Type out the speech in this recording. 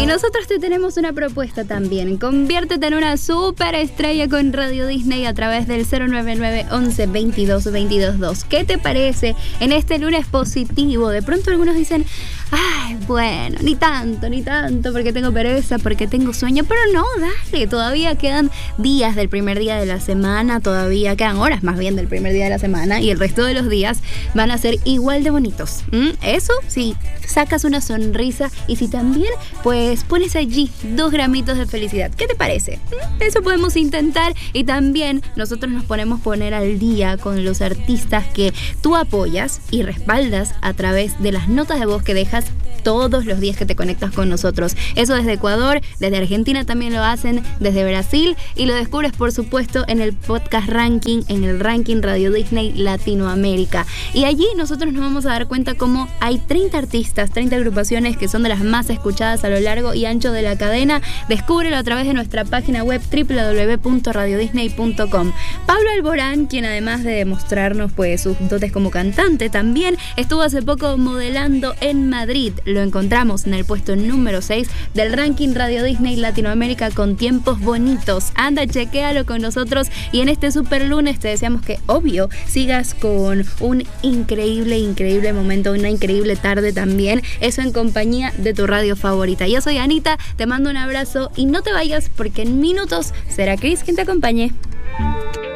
Y nosotros te tenemos una propuesta también. Conviértete en una superestrella con Radio Disney a través del 099 11 22 22 2. ¿Qué te parece en este lunes positivo? De pronto algunos dicen, ay, bueno, ni tanto, porque tengo pereza, porque tengo sueño. Pero no, dale, todavía quedan días del primer día de la semana, todavía quedan horas más bien del primer día de la semana, y el resto de los días van a ser igual de bonitos. Eso sí, sacas una sonrisa, y si también pues pones allí 2 gramitos de felicidad. ¿Qué te parece? Eso podemos intentar, y también nosotros nos ponemos poner al día con los artistas que tú apoyas y respaldas a través de las notas de voz que dejas todos los días que te conectas con nosotros. Eso desde Ecuador, desde Argentina también lo hacen, desde Brasil, y lo descubres por supuesto en el podcast ranking, en el ranking Radio Disney Latinoamérica. Y allí nosotros nos vamos a dar cuenta cómo hay 30 artistas, 30 agrupaciones que son de las más escuchadas a lo largo y ancho de la cadena. Descúbrelo a través de nuestra página web www.radiodisney.com. Pablo Alborán, quien además de demostrarnos pues sus dotes como cantante, también estuvo hace poco modelando en Madrid. Lo encontramos en el puesto número 6 del ranking Radio Disney Latinoamérica con Tiempos Bonitos. Anda, chequéalo con nosotros, y en este super lunes te deseamos que, obvio, sigas con un increíble momento, una increíble tarde también, eso en compañía de tu radio favorita. Yo soy Anita, te mando un abrazo y no te vayas, porque en minutos será Chris quien te acompañe.